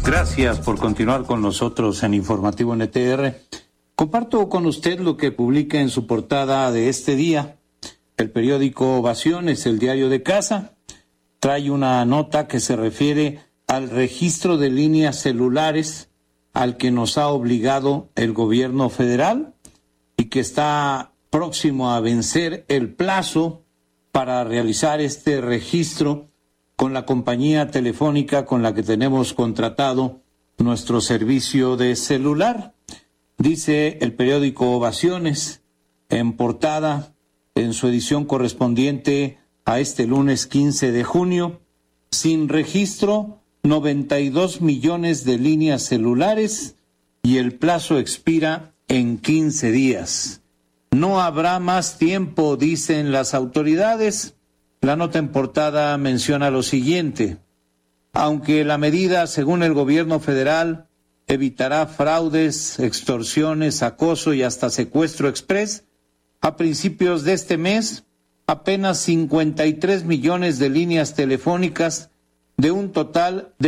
Gracias por continuar con nosotros en Informativo NTR. Comparto con usted lo que publica en su portada de este día el periódico Ovaciones, el diario de casa. Trae una nota que se refiere al registro de líneas celulares al que nos ha obligado el gobierno federal y que está próximo a vencer el plazo para realizar este registro con la compañía telefónica con la que tenemos contratado nuestro servicio de celular. Dice el periódico Ovaciones en portada, en su edición correspondiente a este lunes 15 de junio, sin registro, 92 millones de líneas celulares y el plazo expira en 15 días. No habrá más tiempo, dicen las autoridades. La nota en portada menciona lo siguiente: aunque la medida, según el gobierno federal, evitará fraudes, extorsiones, acoso y hasta secuestro exprés, a principios de este mes, apenas 53 millones de líneas telefónicas de un total de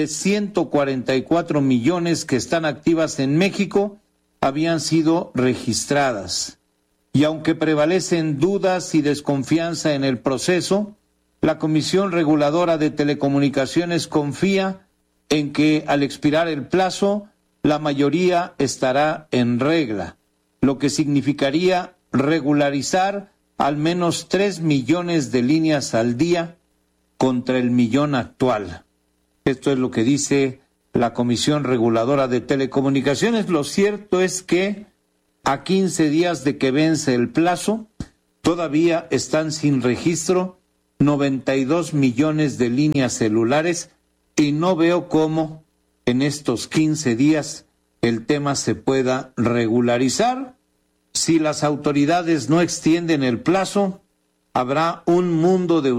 144 millones que están activas en México habían sido registradas. Y aunque prevalecen dudas y desconfianza en el proceso, la Comisión Reguladora de Telecomunicaciones confía en que al expirar el plazo, la mayoría estará en regla, lo que significaría regularizar al menos 3 millones de líneas al día contra el millón actual. Esto es lo que dice la Comisión Reguladora de Telecomunicaciones. Lo cierto es que a 15 días de que vence el plazo, todavía están sin registro 92 millones de líneas celulares y no veo cómo en estos 15 días el tema se pueda regularizar. Si las autoridades no extienden el plazo, habrá un mundo de